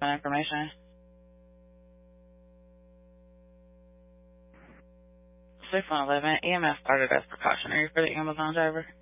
participant information. 611 EMS started as precautionary for the Amazon driver.